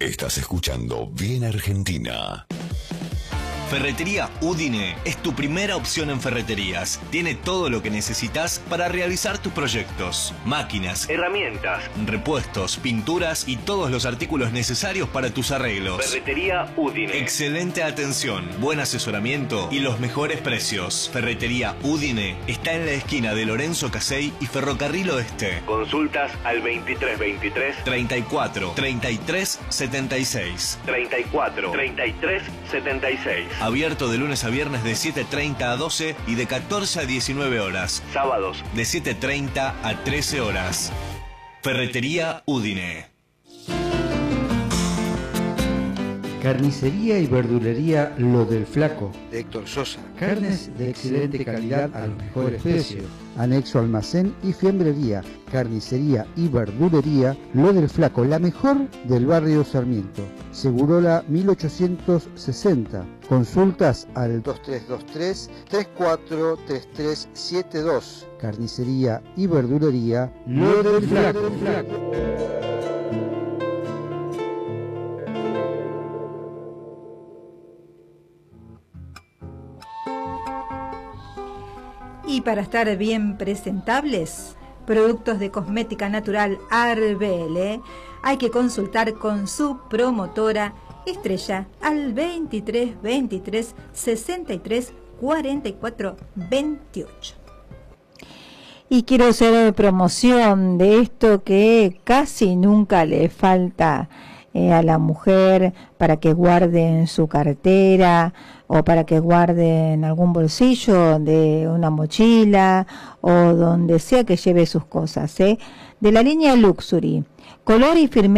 Estás escuchando Bien Argentina. Ferretería Udine es tu primera opción en ferreterías. Tiene todo lo que necesitas para realizar tus proyectos. Máquinas, herramientas, repuestos, pinturas y todos los artículos necesarios para tus arreglos. Ferretería Udine. Excelente atención, buen asesoramiento y los mejores precios. Ferretería Udine está en la esquina de Lorenzo Casey y Ferrocarril Oeste. Consultas al 2323 34 33 76. 34 33 76. Abierto de lunes a viernes de 7:30 a 12 y de 14 a 19 horas. Sábados de 7:30 a 13 horas. Ferretería Udine. Carnicería y verdulería Lo del Flaco, de Héctor Sosa. Carnes de excelente calidad a los mejores precios. Anexo almacén y fiambrería. Carnicería y verdulería Lo del Flaco, la mejor del barrio Sarmiento. Segurola 1860. Consultas al 2323-343372. Carnicería y verdulería Lo del Flaco. Y para estar bien presentables, productos de cosmética natural Arbele, hay que consultar con su promotora Estrella al 23 23 63 44 28. Y quiero hacer promoción de esto que casi nunca le falta a la mujer para que guarde en su cartera o para que guarde en algún bolsillo de una mochila o donde sea que lleve sus cosas, de la línea Luxury, color,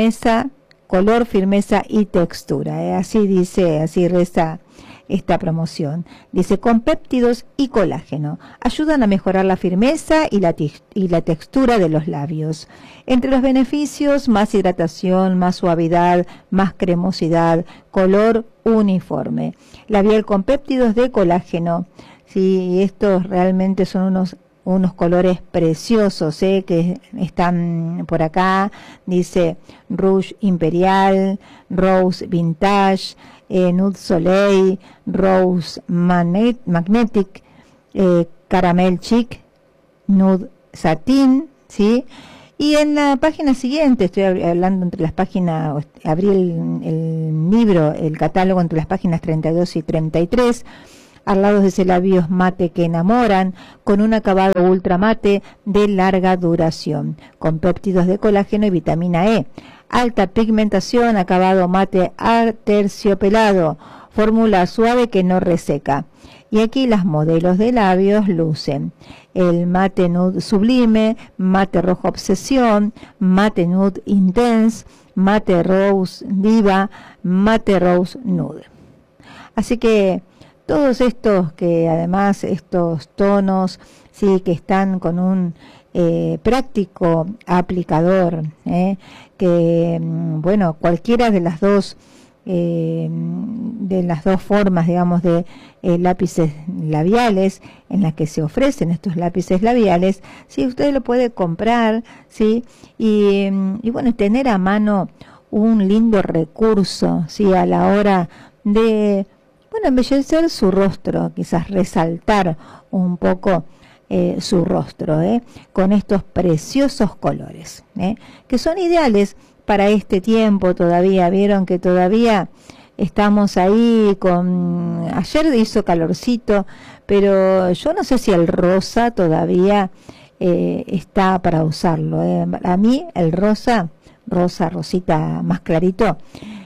firmeza y textura, así dice, así reza esta promoción. Dice: con péptidos y colágeno ayudan a mejorar la firmeza y la textura de los labios. Entre los beneficios, más hidratación, más suavidad, más cremosidad, color uniforme. Labial con péptidos de colágeno. Sí, estos realmente son unos colores preciosos, que están por acá. Dice Rouge Imperial, Rose Vintage, Nude Soleil, Rose Magnetic, Caramel Chic, Nude Satin, ¿sí? Y en la página siguiente, estoy hablando entre las páginas, abrí el libro, el catálogo entre las páginas 32 y 33, al lado dice labios mate que enamoran, con un acabado ultra mate de larga duración, con péptidos de colágeno y vitamina E. Alta pigmentación, acabado mate aterciopelado, fórmula suave que no reseca. Y aquí las modelos de labios lucen: el mate nude sublime, mate rojo obsesión, mate nude intense, mate rose diva, mate rose nude. Así que todos estos, que además estos tonos, sí, que están con un práctico aplicador, que bueno, cualquiera de las dos formas, digamos, de lápices labiales en las que se ofrecen estos lápices labiales, sí, usted lo puede comprar, sí, y bueno, tener a mano un lindo recurso, sí, a la hora de, bueno, embellecer su rostro, quizás resaltar un poco su rostro, con estos preciosos colores, que son ideales para este tiempo. Todavía vieron que todavía estamos ahí con, ayer hizo calorcito, pero yo no sé si el rosa todavía está para usarlo, a mí el rosita más clarito,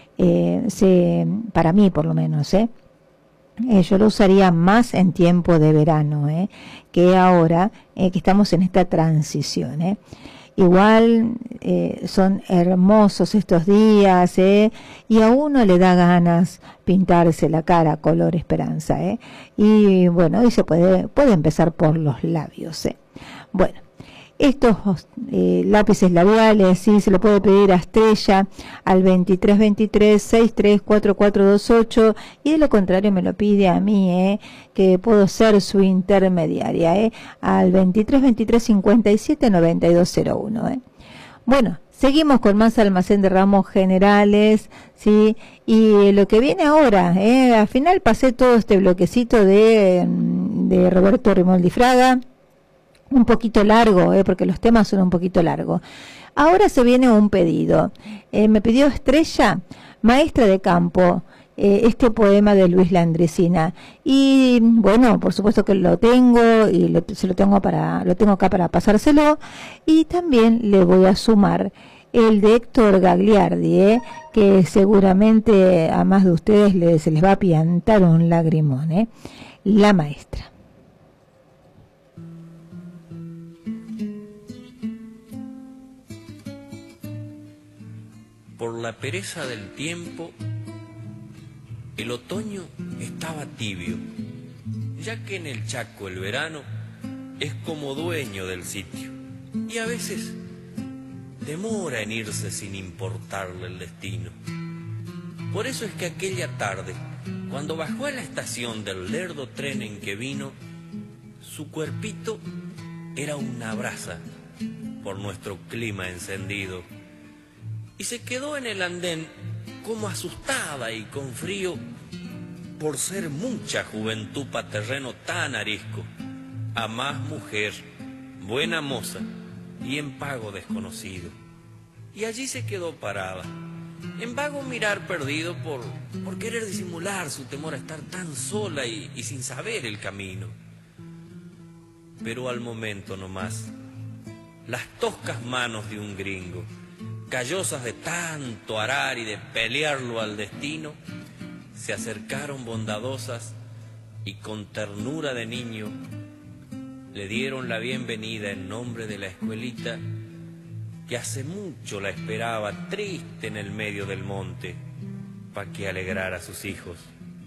para mí por lo menos, yo lo usaría más en tiempo de verano, que ahora que estamos en esta transición. Igual son hermosos estos días, y a uno le da ganas pintarse la cara color esperanza, y bueno, y se puede empezar por los labios. Bueno, estos lápices labiales, sí, se lo puede pedir a Estrella al 2323-634428, y de lo contrario me lo pide a mí, que puedo ser su intermediaria, al 2323-579201. Bueno, Seguimos con más almacén de ramos generales, ¿sí? Y lo que viene ahora, al final pasé todo este bloquecito de Roberto Rimoldi Fraga, un poquito largo, porque los temas son un poquito largos. Ahora se viene un pedido. Me pidió Estrella, maestra de campo, este poema de Luis Landricina. Y bueno, por supuesto que lo tengo y lo tengo acá para pasárselo. Y también le voy a sumar el de Héctor Gagliardi, que seguramente a más de ustedes se les va a piantar un lagrimón, La maestra. Por la pereza del tiempo, el otoño estaba tibio, ya que en el Chaco el verano es como dueño del sitio y a veces demora en irse sin importarle el destino. Por eso es que aquella tarde, cuando bajó a la estación del lerdo tren en que vino, su cuerpito era una brasa por nuestro clima encendido. Y se quedó en el andén como asustada y con frío por ser mucha juventud pa' terreno tan arisco, a más mujer, buena moza y en pago desconocido. Y allí se quedó parada, en vago mirar perdido por querer disimular su temor a estar tan sola y sin saber el camino. Pero al momento nomás, las toscas manos de un gringo, callosas de tanto arar y de pelearlo al destino, se acercaron bondadosas y con ternura de niño le dieron la bienvenida en nombre de la escuelita que hace mucho la esperaba triste en el medio del monte pa' que alegrara a sus hijos.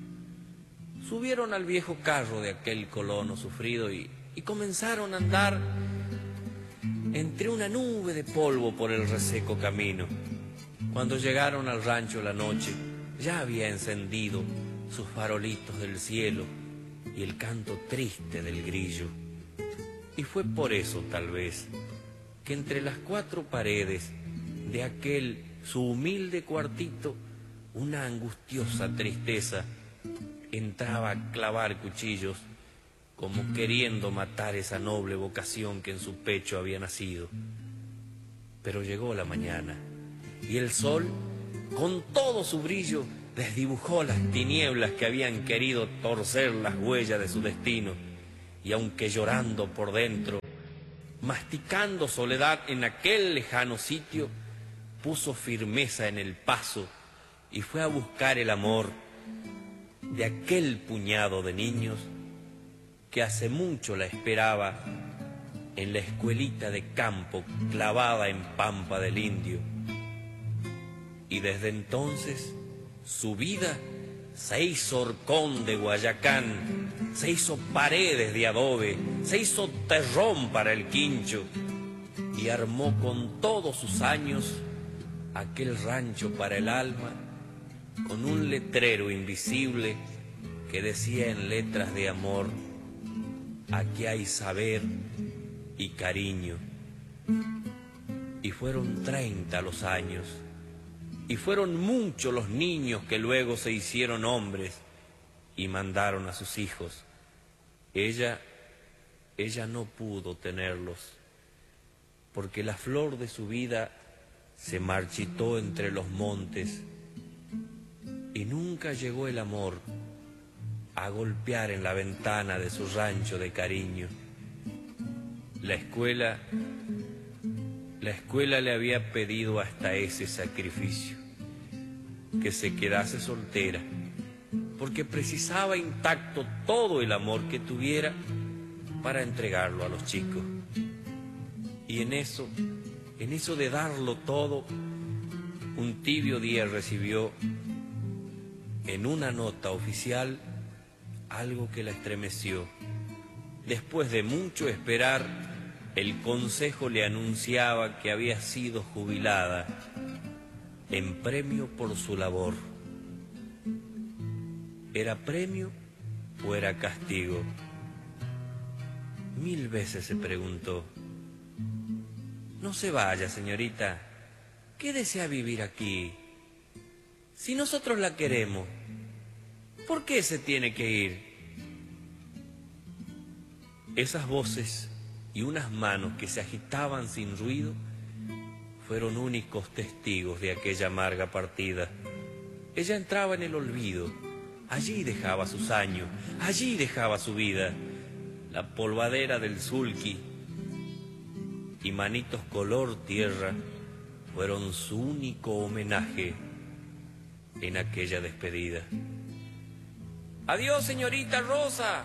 Subieron al viejo carro de aquel colono sufrido y comenzaron a andar entre una nube de polvo por el reseco camino. Cuando llegaron al rancho la noche, ya había encendido sus farolitos del cielo y el canto triste del grillo. Y fue por eso, tal vez, que entre las cuatro paredes de aquel su humilde cuartito, una angustiosa tristeza entraba a clavar cuchillos, como queriendo matar esa noble vocación que en su pecho había nacido. Pero llegó la mañana, y el sol, con todo su brillo, desdibujó las tinieblas que habían querido torcer las huellas de su destino, y aunque llorando por dentro, masticando soledad en aquel lejano sitio, puso firmeza en el paso y fue a buscar el amor de aquel puñado de niños que hace mucho la esperaba en la escuelita de campo clavada en Pampa del Indio. Y desde entonces su vida se hizo horcón de Guayacán, se hizo paredes de adobe, se hizo terrón para el quincho y armó con todos sus años aquel rancho para el alma con un letrero invisible que decía en letras de amor: aquí hay saber y cariño. Y fueron 30 los años, y fueron muchos los niños que luego se hicieron hombres y mandaron a sus hijos. Ella no pudo tenerlos, porque la flor de su vida se marchitó entre los montes, y nunca llegó el amor a golpear en la ventana de su rancho de cariño. La escuela le había pedido hasta ese sacrificio, que se quedase soltera, porque precisaba intacto todo el amor que tuviera para entregarlo a los chicos. Y en eso de darlo todo, un tibio día recibió en una nota oficial algo que la estremeció. Después de mucho esperar, el consejo le anunciaba que había sido jubilada en premio por su labor. ¿Era premio o era castigo? 1000 veces se preguntó. No se vaya, señorita, qué desea vivir aquí? Si nosotros la queremos, ¿por qué se tiene que ir? Esas voces y unas manos que se agitaban sin ruido fueron únicos testigos de aquella amarga partida. Ella entraba en el olvido, allí dejaba sus años, allí dejaba su vida. La polvadera del sulky y manitos color tierra fueron su único homenaje en aquella despedida. Adiós, señorita Rosa.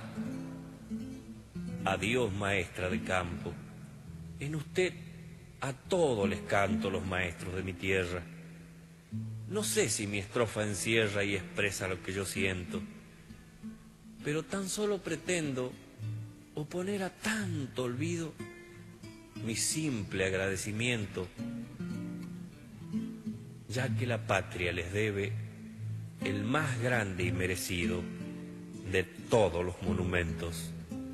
Adiós, maestra de campo. En usted a todos les canto los maestros de mi tierra. No sé si mi estrofa encierra y expresa lo que yo siento, pero tan solo pretendo oponer a tanto olvido mi simple agradecimiento, ya que la patria les debe el más grande y merecido de todos los monumentos.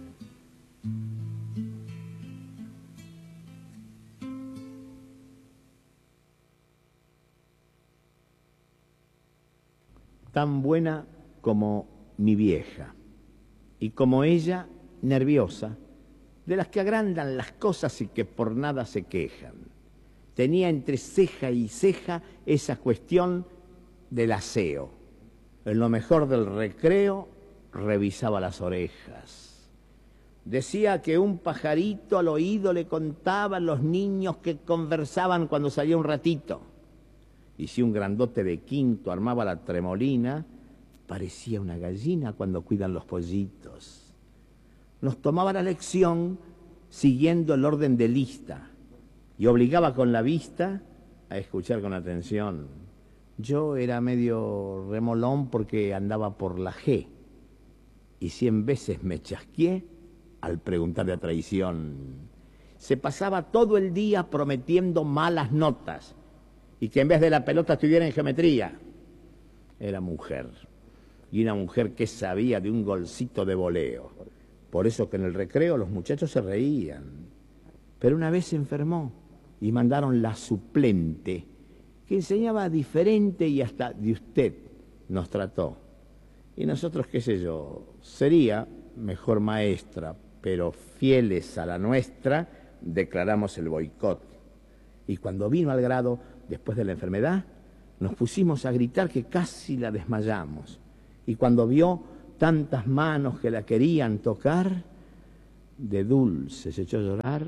Tan buena como mi vieja, y como ella, nerviosa, de las que agrandan las cosas y que por nada se quejan. Tenía entre ceja y ceja esa cuestión del aseo. En lo mejor del recreo revisaba las orejas. Decía que un pajarito al oído le contaba a los niños que conversaban cuando salía un ratito. Y si un grandote de quinto armaba la tremolina, parecía una gallina cuando cuidan los pollitos. Nos tomaba la lección siguiendo el orden de lista y obligaba con la vista a escuchar con atención. Yo era medio remolón porque andaba por la G y 100 veces me chasqueé al preguntarle a traición. Se pasaba todo el día prometiendo malas notas y que en vez de la pelota estuviera en geometría. Era mujer, y una mujer que sabía de un golcito de voleo. Por eso que en el recreo los muchachos se reían. Pero una vez se enfermó y mandaron la suplente, que enseñaba diferente y hasta de usted nos trató. Y nosotros, qué sé yo, sería mejor maestra, pero fieles a la nuestra, declaramos el boicot. Y cuando vino al grado, después de la enfermedad, nos pusimos a gritar que casi la desmayamos. Y cuando vio tantas manos que la querían tocar, de dulce se echó a llorar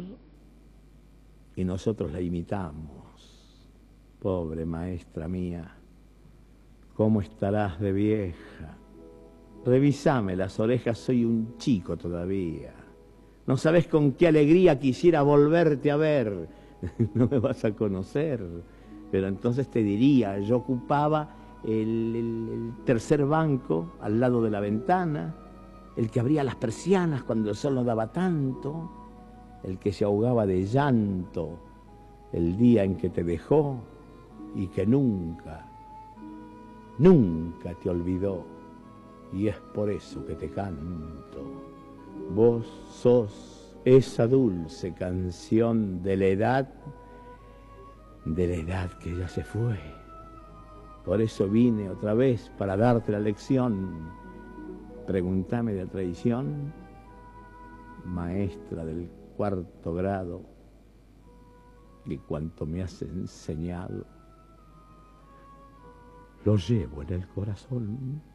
y nosotros la imitamos. Pobre maestra mía, ¿cómo estarás de vieja? Revísame las orejas, soy un chico todavía. No sabes con qué alegría quisiera volverte a ver. No me vas a conocer, pero entonces te diría, yo ocupaba el tercer banco al lado de la ventana, el que abría las persianas cuando el sol no daba tanto, el que se ahogaba de llanto el día en que te dejó y que nunca, nunca te olvidó. Y es por eso que te canto. Vos sos esa dulce canción de la edad que ya se fue. Por eso vine otra vez para darte la lección. Pregúntame de traición, maestra del 4º grado, y cuanto me has enseñado, lo llevo en el corazón.